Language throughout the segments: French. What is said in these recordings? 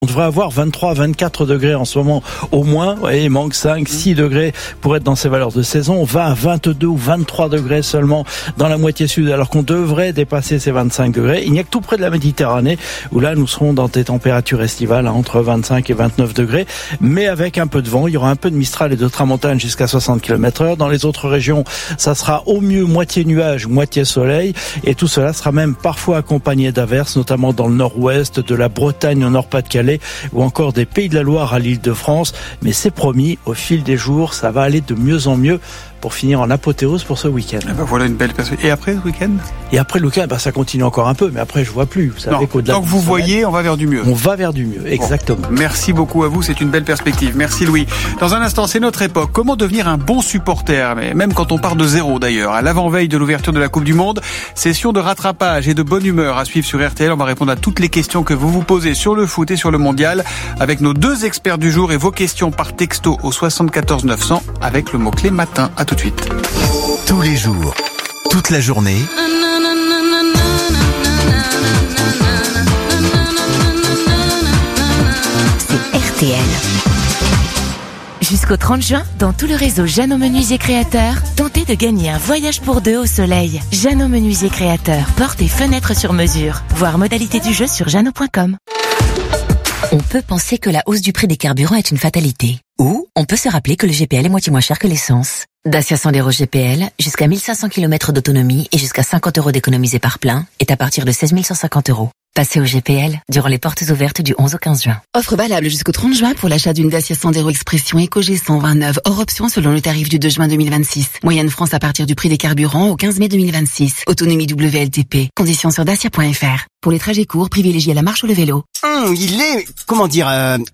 On devrait avoir 23, 24 degrés en ce moment au moins. Ouais, il manque 5, 6 degrés pour être dans ces valeurs de saison. On va à 22 ou 23 degrés seulement dans la moitié sud, alors qu'on devrait dépasser ces 25 degrés. Il n'y a que tout près de la Méditerranée où là, nous serons dans des températures estivales entre 25 et 29 degrés, mais avec un peu de vent. Il y aura un peu de Mistral et de tramontane jusqu'à 60 km/h. Dans les autres régions, ça sera au mieux moitié nuage, moitié soleil. Et tout cela sera même parfois accompagné d'averses, notamment dans le nord-ouest, de la Bretagne au Nord-Pas-de-Calais, ou encore des Pays de la Loire à l'Île-de-France. Mais c'est promis, au fil des jours, ça va aller de mieux en mieux pour finir en apothéose pour ce week-end. Voilà une belle perspective. Et après, ce week-end ? Et après le week-end, ça continue encore un peu, mais après, je vois plus. Vous savez qu'au-delà tant que vous voyez, on va vers du mieux. On va vers du mieux, exactement. Bon. Merci beaucoup à vous, c'est une belle perspective. Merci Louis. Dans un instant, c'est notre époque. Comment devenir un bon supporter, mais même quand on part de zéro d'ailleurs. À l'avant-veille de l'ouverture de la Coupe du Monde, session de rattrapage et de bonne humeur à suivre sur RTL. On va répondre à toutes les questions que vous vous posez sur le foot et sur le mondial avec nos deux experts du jour et vos questions par texto au 74 900 avec le mot-clé matin. À tout de suite. Tous les jours, toute la journée. C'est RTL. Jusqu'au 30 juin, dans tout le réseau Jeannot Menuisier Créateur, tentez de gagner un voyage pour deux au soleil. Jeannot Menuisier Créateur, portes et fenêtres sur mesure. Voir modalité du jeu sur jeannot.com. On peut penser que la hausse du prix des carburants est une fatalité. Ou on peut se rappeler que le GPL est moitié moins cher que l'essence. Dacia Sandero GPL, jusqu'à 1500 km d'autonomie et jusqu'à 50 € d'économisés par plein, est à partir de 16 150 €. Passez au GPL durant les portes ouvertes du 11 au 15 juin. Offre valable jusqu'au 30 juin pour l'achat d'une Dacia Sandero Expression EcoG 129, hors option selon le tarif du 2 juin 2026. Moyenne France à partir du prix des carburants au 15 mai 2026. Autonomie WLTP. Conditions sur dacia.fr. Pour les trajets courts, privilégiez la marche ou le vélo. Il est... comment dire... Bon ?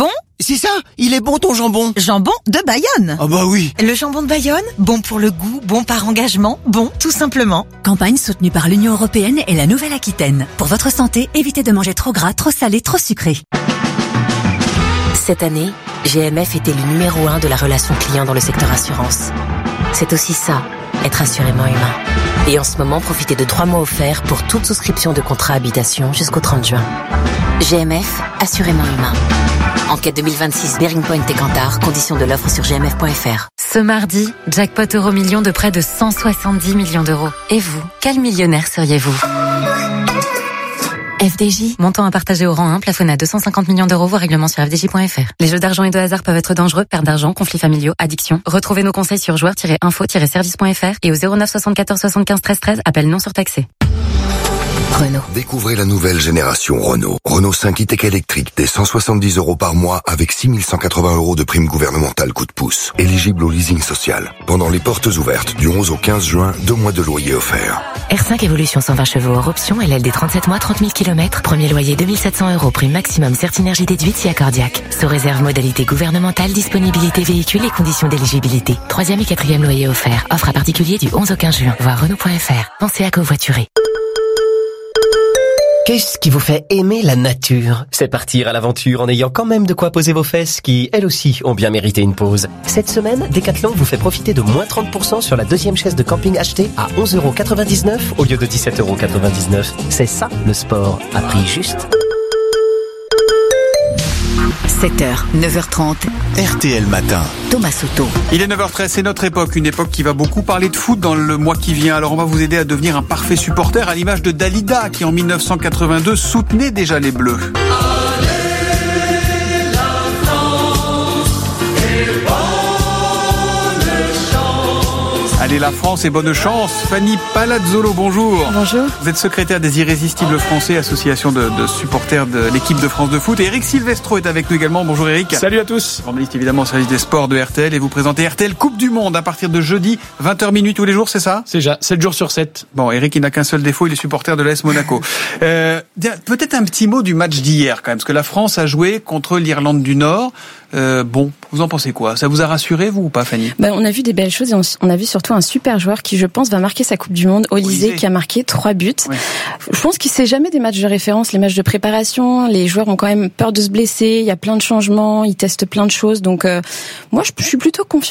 C'est ça, il est bon ton jambon. Jambon de Bayonne. Ah bah oui. Le jambon de Bayonne, bon pour le goût, bon par engagement, bon tout simplement. Campagne soutenue par l'Union Européenne et la Nouvelle-Aquitaine. Pour votre santé, évitez de manger trop gras, trop salé, trop sucré. Cette année, GMF était le numéro 1 de la relation client dans le secteur assurance. C'est aussi ça, être assurément humain. Et en ce moment, profitez de 3 mois offerts pour toute souscription de contrat habitation jusqu'au 30 juin. GMF, assurément humain. Enquête 2026 Bearing Point et Cantar, conditions de l'offre sur gmf.fr. Ce mardi, jackpot Euro-Million de près de 170 millions d'euros. Et vous, quel millionnaire seriez-vous ? FDJ, montant à partager au rang 1, plafonné à 250 millions d'euros, voire règlement sur fdj.fr. Les jeux d'argent et de hasard peuvent être dangereux, perte d'argent, conflits familiaux, addiction. Retrouvez nos conseils sur joueurs-info-service.fr et au 09 74 75 13 13, appel non surtaxé. Renault. Découvrez la nouvelle génération Renault. Renault 5 e-tech électrique dès 170 € par mois avec 6 180 € de prime gouvernementale coup de pouce. Éligible au leasing social. Pendant les portes ouvertes du 11 au 15 juin, 2 mois de loyer offerts. R5 Evolution 120 chevaux hors option, LLD 37 mois, 30 000 km. Premier loyer 2700 €, prime maximum Certinergie déduite si accordiaque. Sous réserve modalité gouvernementale, disponibilité véhicule et conditions d'éligibilité. 3e et 4e loyer offert. Offre à particulier du 11 au 15 juin. Voir Renault.fr. Pensez à covoiturer. Qu'est-ce qui vous fait aimer la nature ? C'est partir à l'aventure en ayant quand même de quoi poser vos fesses qui, elles aussi, ont bien mérité une pause. Cette semaine, Decathlon vous fait profiter de moins 30% sur la deuxième chaise de camping achetée à 11,99 € au lieu de 17,99 €. C'est ça, le sport, à prix juste. 7h, 9h30. RTL Matin. Thomas Soto. Il est 9h13, c'est notre époque, une époque qui va beaucoup parler de foot dans le mois qui vient. Alors on va vous aider à devenir un parfait supporter à l'image de Dalida qui en 1982 soutenait déjà les Bleus. Allez la France et bonne chance. Fanny Palazzolo, bonjour. Bonjour. Vous êtes secrétaire des Irrésistibles Français, association de supporters de l'équipe de France de foot. Et Eric Silvestro est avec nous également. Bonjour Eric. Salut à tous. Journaliste évidemment au service des sports de RTL et vous présentez RTL Coupe du Monde à partir de jeudi 20h tous les jours, c'est ça ? C'est déjà 7 jours sur 7. Bon, Eric il n'a qu'un seul défaut, il est supporter de l'AS Monaco. Peut-être un petit mot du match d'hier quand même, parce que la France a joué contre l'Irlande du Nord. Bon, vous en pensez quoi ? Ça vous a rassuré, vous, ou pas, Fanny ? On a vu des belles choses et on a vu surtout un super joueur qui, je pense, va marquer sa Coupe du Monde, Olysée, qui a marqué 3 buts. Oui. Je pense qu'il sait jamais des matchs de référence, les matchs de préparation. Les joueurs ont quand même peur de se blesser. Il y a plein de changements, ils testent plein de choses. Donc, moi, je suis plutôt confiante.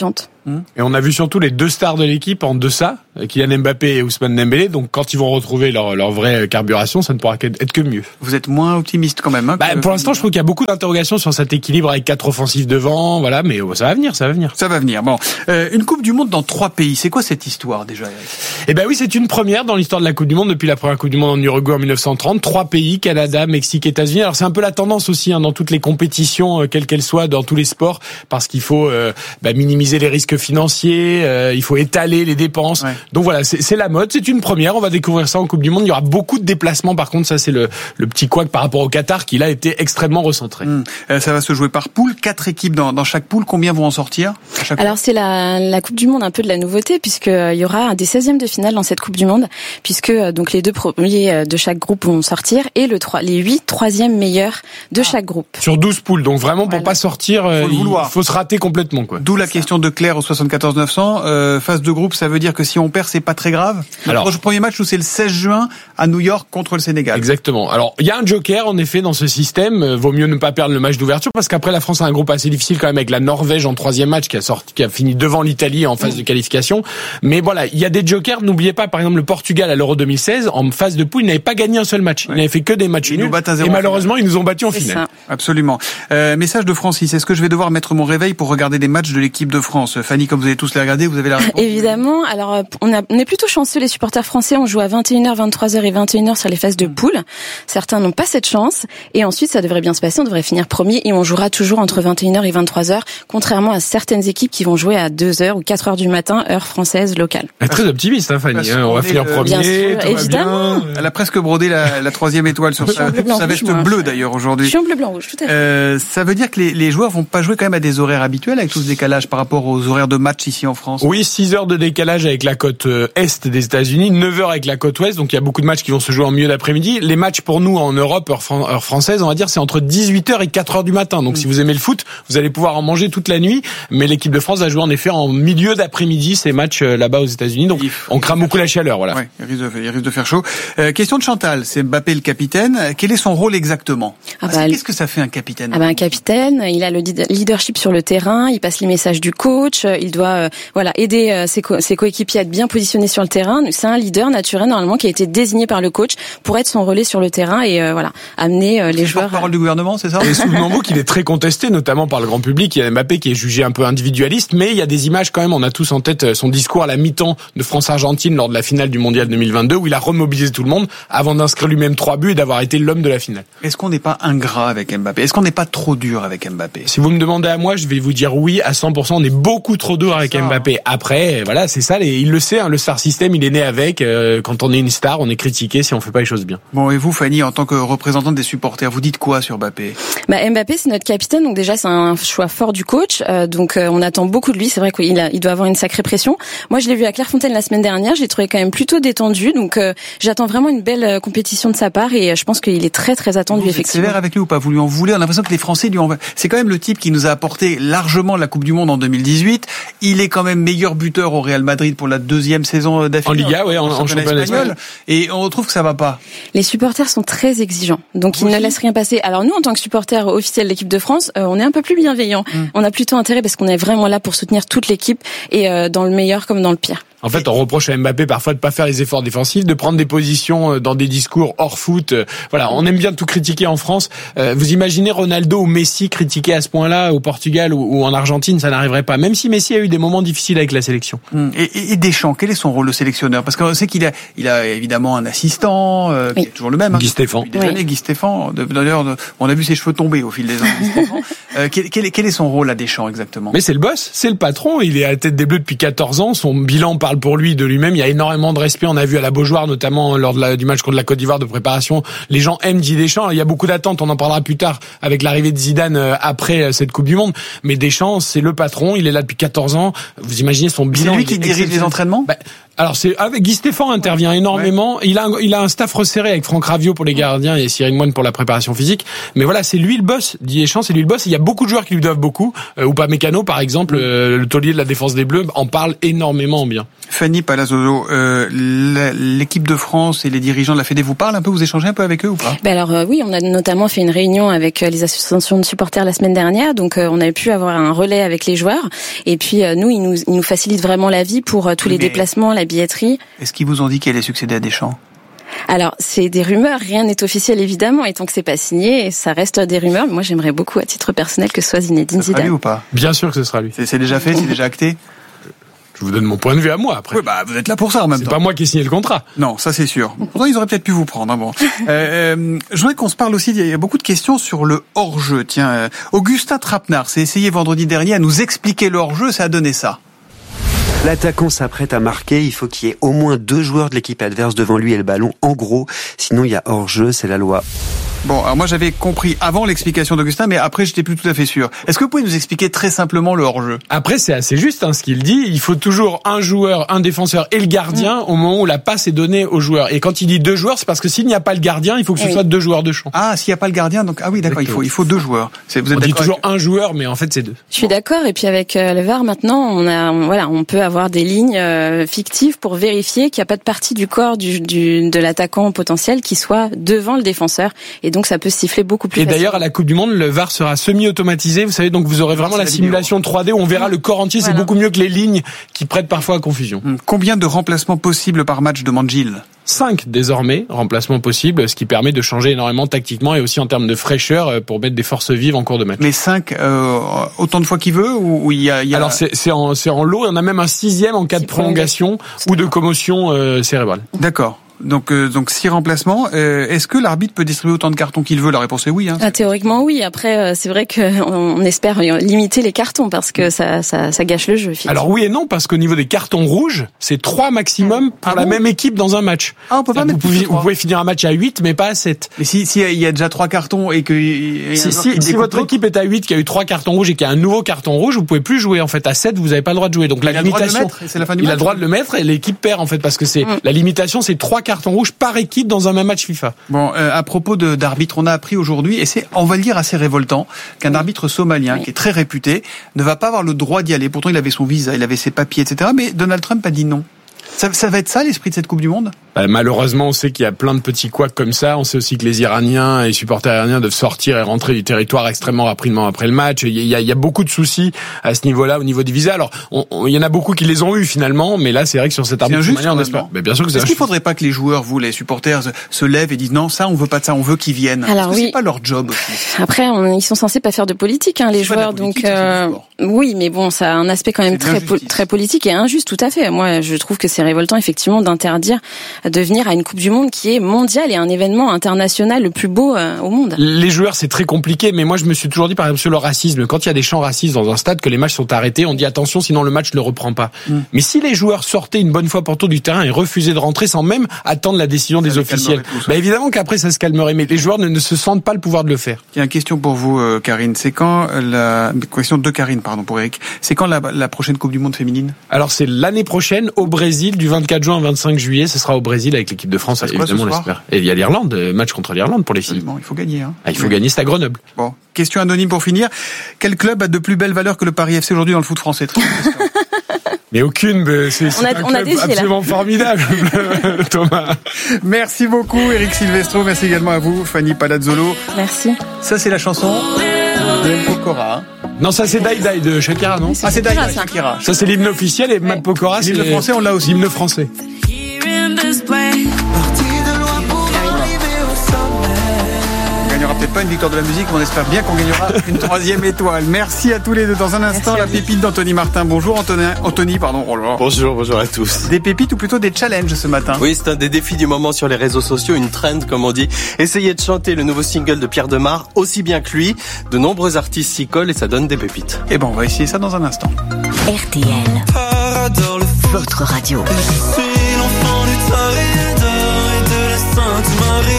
Et on a vu surtout les 2 stars de l'équipe en deçà, Kylian Mbappé et Ousmane Dembélé. Donc quand ils vont retrouver leur vraie carburation, ça ne pourra être que mieux. Vous êtes moins optimiste quand même. Pour l'instant, je trouve qu'il y a beaucoup d'interrogations sur cet équilibre avec 4 offensifs devant. Voilà, mais ça va venir. Ça va venir. Bon, une Coupe du Monde dans 3 pays. C'est quoi cette histoire déjà, Eric ? Eh ben oui, c'est une première dans l'histoire de la Coupe du Monde depuis la première Coupe du Monde en Uruguay en 1930. 3 pays, Canada, Mexique, États-Unis. Alors c'est un peu la tendance aussi dans toutes les compétitions, quelles qu'elles soient, dans tous les sports, parce qu'il faut minimiser les risques financiers, il faut étaler les dépenses. Ouais. Donc voilà, c'est la mode, c'est une première. On va découvrir ça en Coupe du Monde. Il y aura beaucoup de déplacements. Par contre, ça c'est le petit couac par rapport au Qatar qui là a été extrêmement recentré. Ça va se jouer par poule, 4 équipes dans chaque poule. Combien vont en sortir à chaque Alors c'est la Coupe du Monde un peu de la nouveauté, puisque il y aura des 16e de finale dans cette Coupe du Monde, puisque donc les 2 premiers de chaque groupe vont sortir et les 8 troisièmes meilleurs de chaque groupe. Sur 12 poules, donc vraiment pour pas sortir, il faut se rater complètement, quoi. D'où la question de Claire au 74 900. Phase de groupe, ça veut dire que si on perd, c'est pas très grave. Alors, le premier match, c'est le 16 juin à New York contre le Sénégal. Exactement. Alors il y a un joker en effet dans ce système. Vaut mieux ne pas perdre le match d'ouverture parce qu'après la France a un groupe assez difficile quand même avec la Norvège en 3e match qui a fini devant l'Italie en phase de qualification. Mais voilà, il y a des jokers. N'oubliez pas, par exemple, le Portugal à l'Euro 2016 en phase de poule, il n'avait pas gagné un seul match. Il n'avait fait que des matchs nuls. Et malheureusement, ils nous ont battus en finale. Absolument. Message de Francis. Est-ce que je vais devoir mettre mon réveil pour regarder des matchs de l'équipe de France? Fanny, comme vous avez tous les regardés, vous avez la réponse. Évidemment. Alors, on est plutôt chanceux, les supporters français. On joue à 21h, 23h et 21h sur les phases de poule. Certains n'ont pas cette chance. Et ensuite, ça devrait bien se passer. On devrait finir premier et on jouera toujours entre 21h et 23h, contrairement à certaines équipes qui vont jouer à 2h ou 4h du matin, heure française locale. Très optimiste, Fanny. On va finir premier. Bien sûr, évidemment. Elle a presque brodé la 3e étoile sur sa veste bleue d'ailleurs aujourd'hui. Je suis en bleu, blanc, rouge, tout à fait. Ça veut dire que les joueurs vont pas jouer quand même à des horaires habituels avec tout ce décalage par rapport aux horaires de match ici en France? Oui, 6 heures de décalage avec la côte est des États-Unis, 9 heures avec la côte ouest, donc il y a beaucoup de matchs qui vont se jouer en milieu d'après-midi. Les matchs pour nous en Europe, heure française, on va dire, c'est entre 18h et 4h du matin. Donc si vous aimez le foot, vous allez pouvoir en manger toute la nuit, mais l'équipe de France va jouer en effet en milieu d'après-midi ces matchs là-bas aux États-Unis. Donc on crame beaucoup la chaleur, voilà. Ouais, il risque de faire chaud. Question de Chantal, c'est Mbappé le capitaine. Quel est son rôle exactement? Qu'est-ce que ça fait un capitaine? Un capitaine, il a le leadership sur le terrain, il passe les messages du coach, il doit aider ses coéquipiers à être bien positionnés sur le terrain. C'est un leader naturel normalement qui a été désigné par le coach pour être son relais sur le terrain et amener les joueurs. Parole du gouvernement, c'est ça? Et souvenons-vous qu'il est très contesté, notamment par le grand public. Il y a Mbappé qui est jugé un peu individualiste, mais il y a des images quand même. On a tous en tête son discours à la mi-temps de France-Argentine lors de la finale du Mondial 2022 où il a remobilisé tout le monde avant d'inscrire lui-même 3 buts et d'avoir été l'homme de la finale. Est-ce qu'on n'est pas ingrat avec Mbappé? Est-ce qu'on n'est pas trop dur avec Mbappé? Si vous me demandez à moi, je vais vous dire oui à 100%. On est beaucoup trop dur avec Mbappé. Après, voilà, c'est ça. Il le sait, le star system, il est né avec. Quand on est une star, on est critiqué si on fait pas les choses bien. Bon, et vous, Fanny, en tant que représentante des supporters, vous dites quoi sur Mbappé? Mbappé, c'est notre capitaine, donc déjà c'est un choix fort du coach. Donc on attend beaucoup de lui. C'est vrai qu'il doit avoir une sacrée pression. Moi, je l'ai vu à Clairefontaine la semaine dernière. Je l'ai trouvé quand même plutôt détendu. Donc j'attends vraiment une belle compétition de sa part et je pense qu'il est très très attendu. Vous effectivement. Êtes sévère avec lui ou pas? Vous lui en voulez? On a l'impression que les Français lui en... C'est quand même le type qui nous a apporté largement la Coupe du Monde en 2018. Il est quand même meilleur buteur au Real Madrid pour la 2e saison d'affilée. En Liga, oui, en championnat espagnol. Et on trouve que ça va pas. Les supporters sont très exigeants, donc ils ne laissent rien passer. Alors nous, en tant que supporters officiels de l'équipe de France, on est un peu plus bienveillants. On a plutôt intérêt parce qu'on est vraiment là pour soutenir toute l'équipe et dans le meilleur comme dans le pire. En fait, on reproche à Mbappé parfois de pas faire les efforts défensifs, de prendre des positions dans des discours hors foot. Voilà, on aime bien tout critiquer en France. Vous imaginez Ronaldo ou Messi critiquer à ce point-là au Portugal ou en Argentine, ça n'arriverait pas. Même si Messi a eu des moments difficiles avec la sélection. Et Deschamps, quel est son rôle de sélectionneur? Parce qu'on sait qu'il a évidemment un assistant, qui est toujours le même. Guy Stéphane. Depuis des années, Guy Stéphane. D'ailleurs, on a vu ses cheveux tomber au fil des ans. Guy Stéphane. Quel est son rôle à Deschamps exactement? Mais c'est le boss, c'est le patron. Il est à la tête des Bleus depuis 14 ans. Son bilan parle pour lui de lui-même. Il y a énormément de respect. On a vu à la Beaujoire, notamment lors du match contre la Côte d'Ivoire de préparation. Les gens aiment Didier Deschamps. Il y a beaucoup d'attentes. On en parlera plus tard avec l'arrivée de Zidane après cette Coupe du Monde. Mais Deschamps, c'est le patron. Il est là depuis 14 ans. Vous imaginez son bilan. C'est lui qui dirige les entraînements? Alors c'est avec Guy Stéphane intervient énormément. Ouais. Il a un staff resserré avec Franck Raviot pour les gardiens et Cyril Moine pour la préparation physique. Mais voilà, c'est lui le boss. Didier Deschamps, c'est lui le boss. Il y a beaucoup de joueurs qui lui doivent beaucoup. Upamecano par exemple, le taulier de la défense des Bleus, en parle énormément bien. Fanny Palazzoso, l'équipe de France et les dirigeants de la Fédé vous parlent un peu, vous échangez un peu avec eux ou pas? Oui, on a notamment fait une réunion avec les associations de supporters la semaine dernière, donc on a pu avoir un relais avec les joueurs. Et puis nous, ils nous facilitent vraiment la vie pour tous les déplacements, la billetterie. Est-ce qu'ils vous ont dit qu'il allait succéder à Deschamps? Alors, c'est des rumeurs, rien n'est officiel évidemment, et tant que c'est pas signé, ça reste des rumeurs. Moi, j'aimerais beaucoup, à titre personnel, que ce soit Zinedine Zidane. Ça sera lui ou pas? Bien sûr que ce sera lui. C'est déjà fait, c'est déjà acté? Je vous donne mon point de vue à moi, après. Oui, vous êtes là pour ça en même temps. C'est pas moi qui ai signé le contrat. Non, ça c'est sûr. Pourtant, ils auraient peut-être pu vous prendre. Hein, bon. Je voudrais qu'on se parle aussi, il y a beaucoup de questions sur le hors-jeu. Tiens, Augustin Trapenard s'est essayé vendredi dernier à nous expliquer le hors-jeu, ça a donné ça. L'attaquant s'apprête à marquer, il faut qu'il y ait au moins 2 joueurs de l'équipe adverse devant lui et le ballon, en gros, sinon il y a hors-jeu, c'est la loi. Bon, alors moi j'avais compris avant l'explication d'Augustin, mais après j'étais plus tout à fait sûr. Est-ce que vous pouvez nous expliquer très simplement le hors-jeu? Après c'est assez juste ce qu'il dit, il faut toujours un joueur, un défenseur et le gardien au moment où la passe est donnée au joueur. Et quand il dit 2 joueurs, c'est parce que s'il n'y a pas le gardien, il faut que ce soit 2 joueurs de champ. Ah, s'il n'y a pas le gardien, donc oui d'accord, il faut 2 joueurs. Vous êtes on dit toujours un joueur, mais en fait c'est 2. Je suis d'accord, et puis avec le VAR maintenant, on peut avoir des lignes fictives pour vérifier qu'il n'y a pas de partie du corps de l'attaquant potentiel qui soit devant le défenseur, et donc ça peut siffler beaucoup plus facilement. Et d'ailleurs à la Coupe du Monde, le VAR sera semi-automatisé, vous savez, donc vous aurez vraiment la simulation 3D où on verra le corps entier, c'est beaucoup mieux que les lignes qui prêtent parfois à confusion. Combien de remplacements possibles par match, demande Gilles? 5 désormais remplacements possibles, ce qui permet de changer énormément tactiquement et aussi en termes de fraîcheur pour mettre des forces vives en cours de match. Mais 5 autant de fois qu'il veut, ou il y a... Alors c'est en lot, et on a même un 6e en cas de prolongation ou de commotion cérébrale. D'accord. Donc 6 remplacements. Est-ce que l'arbitre peut distribuer autant de cartons qu'il veut? La réponse est oui. Hein. Théoriquement oui. Après c'est vrai qu'on espère limiter les cartons parce que ça gâche le jeu. Alors oui et non, parce qu'au niveau des cartons rouges, c'est 3 maximum pour la même équipe dans un match. Ah, on peut pas mettre vous pouvez finir un match à 8 mais pas à 7. Mais si il y a déjà 3 cartons et que si votre équipe est à 8, qu'il y a eu 3 cartons rouges et qu'il y a un nouveau carton rouge, vous pouvez plus jouer en fait. À 7, vous avez pas le droit de jouer. Donc la limitation, il a le droit de le mettre et l'équipe perd en fait parce que c'est la limitation, c'est 3 cartons rouges par équipe dans un même match FIFA. Bon, à propos d'arbitre, on a appris aujourd'hui, et c'est, on va le dire, assez révoltant, qu'un arbitre somalien qui est très réputé ne va pas avoir le droit d'y aller. Pourtant, il avait son visa, il avait ses papiers, etc. Mais Donald Trump a dit non. Ça va être ça l'esprit de cette Coupe du Monde? Malheureusement, on sait qu'il y a plein de petits couacs comme ça. On sait aussi que les Iraniens et les supporters iraniens doivent sortir et rentrer du territoire extrêmement rapidement après le match. Il y a beaucoup de soucis à ce niveau-là, au niveau des visas. Alors, il y en a beaucoup qui les ont eu finalement, mais là, c'est vrai que sur cet arbitre somalien, on espère. Mais bien sûr que c'est. Est-ce qu'il faudrait pas que les joueurs, vous, les supporters, se lèvent et disent non, ça, on veut pas de ça, on veut qu'ils viennent? Alors oui. C'est pas leur job aussi. Après, ils sont censés pas faire de politique, les joueurs. Donc, oui, mais bon, ça a un aspect quand même très politique et injuste, tout à fait. Moi, je trouve que c'est révoltant, effectivement, d'interdire de venir à une Coupe du Monde qui est mondiale et un événement international le plus beau au monde. Les joueurs, c'est très compliqué, mais moi je me suis toujours dit, par exemple, sur le racisme, quand il y a des chants racistes dans un stade, que les matchs sont arrêtés, on dit attention, sinon le match ne reprend pas. Mais si les joueurs sortaient une bonne fois pour tout du terrain et refusaient de rentrer sans même attendre la décision des officiels, évidemment qu'après ça se calmerait, mais les joueurs ne se sentent pas le pouvoir de le faire. Il y a une question pour vous, Karine. C'est quand question de Karine, pardon, pour Eric. C'est quand la prochaine Coupe du Monde féminine? Alors c'est l'année prochaine au Brésil, du 24 juin au 25 juillet. Ce sera au Brésil avec l'équipe de France, évidemment, on l'espère. Et il y a l'Irlande, match contre l'Irlande pour les filles. Bon, il faut gagner. Il faut gagner, c'est à Grenoble. Bon, question anonyme pour finir. Quel club a de plus belles valeurs que le Paris FC aujourd'hui dans le foot français? Mais aucune, c'est un club absolument formidable, Thomas. Merci beaucoup, Eric Silvestro. Merci également à vous, Fanny Palazzolo. Merci. Ça, c'est la chanson de Pokora. Non, ça c'est Die Die de Shakira, non? Ah, c'est Die Die de Shakira. Ça c'est l'hymne officiel et Matt Pokora, c'est l'hymne français, on l'a aussi. L'hymne français. On gagnera peut-être pas une victoire de la musique, mais on espère bien qu'on gagnera une 3e étoile. Merci à tous les deux. Dans un instant, la pépite d'Anthony Martin. Bonjour Anthony, pardon. Oh là. Bonjour à tous. Des pépites ou plutôt des challenges ce matin? Oui, c'est un des défis du moment sur les réseaux sociaux, une trend comme on dit. Essayez de chanter le nouveau single de Pierre Demar aussi bien que lui. De nombreux artistes s'y collent et ça donne des pépites. Eh ben, on va essayer ça dans un instant. RTL, votre radio. Je suis l'enfant du Toréador et de la Sainte-Marie.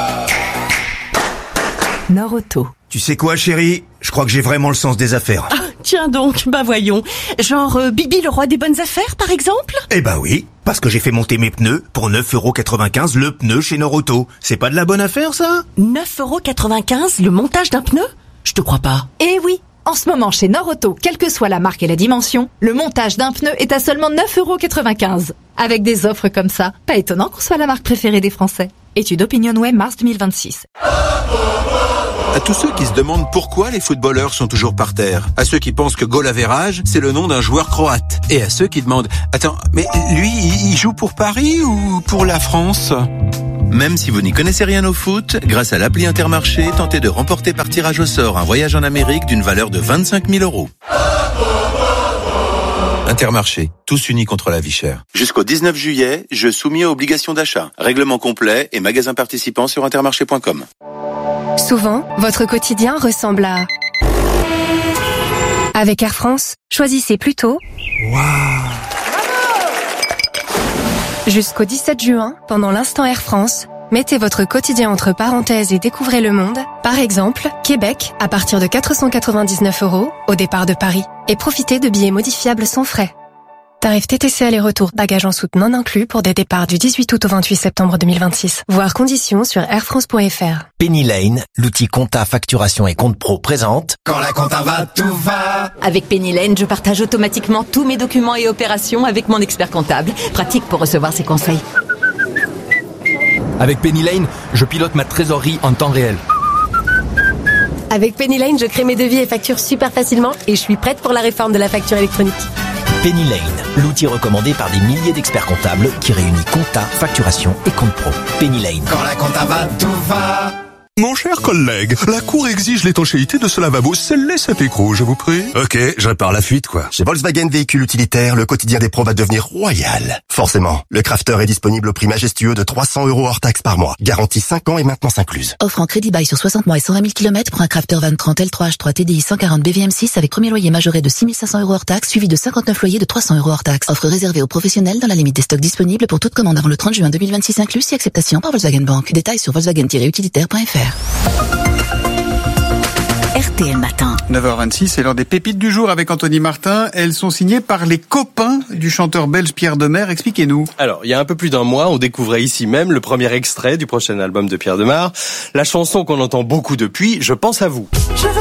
Nord Auto. Tu sais quoi, chérie? Je crois que j'ai vraiment le sens des affaires. Ah, Tiens donc, bah voyons. Genre Bibi le roi des bonnes affaires, par exemple? Eh ben oui, parce que j'ai fait monter mes pneus pour 9,95 € le pneu chez Norauto. C'est pas de la bonne affaire, ça? 9,95 € le montage d'un pneu? Je te crois pas. Eh oui, en ce moment chez Norauto, quelle que soit la marque et la dimension, le montage d'un pneu est à seulement 9,95 €. Avec des offres comme ça, pas étonnant qu'on soit la marque préférée des Français. Étude OpinionWay, mars 2026. À tous ceux qui se demandent pourquoi les footballeurs sont toujours par terre. À ceux qui pensent que goal average, c'est le nom d'un joueur croate. Et à ceux qui demandent, attends, mais lui, il joue pour Paris ou pour la France ? Même si vous n'y connaissez rien au foot, grâce à l'appli Intermarché, tentez de remporter par tirage au sort un voyage en Amérique d'une valeur de 25 000 €. Intermarché, tous unis contre la vie chère. Jusqu'au 19 juillet, jeu soumis à obligation d'achat. Règlement complet et magasin participant sur intermarché.com. Souvent, votre quotidien ressemble à... Avec Air France, choisissez plutôt... Jusqu'au 17 juin, pendant l'instant Air France, mettez votre quotidien entre parenthèses et découvrez le monde. Par exemple, Québec, à partir de 499 € au départ de Paris. Et profitez de billets modifiables sans frais. Tarif TTC aller-retour, bagages en soute non inclus pour des départs du 18 août au 28 septembre 2026. Voir conditions sur airfrance.fr. Penny Lane, l'outil compta, facturation et compte pro présente. Quand la compta va, tout va. Avec Penny Lane, je partage automatiquement tous mes documents et opérations avec mon expert comptable. Pratique pour recevoir ses conseils. Avec Penny Lane, je pilote ma trésorerie en temps réel. Avec Penny Lane, je crée mes devis et factures super facilement et je suis prête pour la réforme de la facture électronique. Penny Lane, l'outil recommandé par des milliers d'experts comptables qui réunit compta, facturation et compte pro. Penny Lane. Quand la compta va, tout va. Mon cher collègue, la Cour exige l'étanchéité de ce lavabo. Scellez cet écrou, je vous prie. Ok, je répare la fuite, quoi. Chez Volkswagen Véhicules Utilitaires, le quotidien des pros va devenir royal. Forcément, le Crafter est disponible au prix majestueux de 300 € hors taxe par mois. Garantie 5 ans et maintenance incluse. Offre en crédit bail sur 60 mois et 120 000 km pour un Crafter Van 30 L3H3 TDI 140 BVM6 avec premier loyer majoré de 6 500 € hors taxe, suivi de 59 loyers de 300 € hors taxe. Offre réservée aux professionnels dans la limite des stocks disponibles pour toute commande avant le 30 juin 2026 inclus, si acceptation par Volkswagen Bank. Détails sur volkswagen-utilitaire.fr. RTL Matin. 9h26, c'est l'heure des pépites du jour avec Anthony Martin. Elles sont signées par les copains du chanteur belge Pierre Demar. Expliquez-nous. Alors, il y a un peu plus d'un mois, on découvrait ici même le premier extrait du prochain album de Pierre Demar. La chanson qu'on entend beaucoup depuis, Je pense à vous.